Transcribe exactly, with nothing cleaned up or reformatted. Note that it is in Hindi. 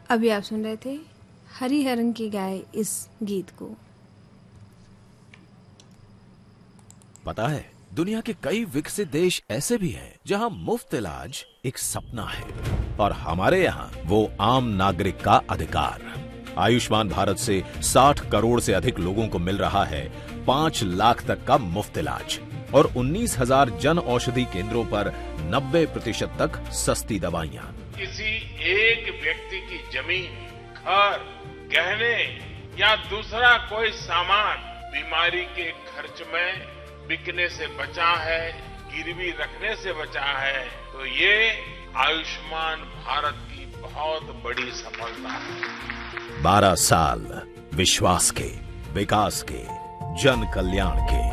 अभी आप सुन रहे थे हरिहरन की गाए इस गीत को। पता है, दुनिया के कई विकसित देश ऐसे भी हैं जहां मुफ्त इलाज एक सपना है, और हमारे यहाँ वो आम नागरिक का अधिकार। आयुष्मान भारत से साठ करोड़ से अधिक लोगों को मिल रहा है पांच लाख तक का मुफ्त इलाज, और उन्नीस हजार जन औषधि केंद्रों पर नब्बे प्रतिशत तक सस्ती दवाइयाँ। किसी एक व्यक्ति की जमीन, घर, गहने या दूसरा कोई सामान बीमारी के खर्च में बिकने से बचा है, गिरवी रखने से बचा है, तो ये आयुष्मान भारत की बहुत बड़ी सफलता है। बारह साल विश्वास के, विकास के, जन कल्याण के।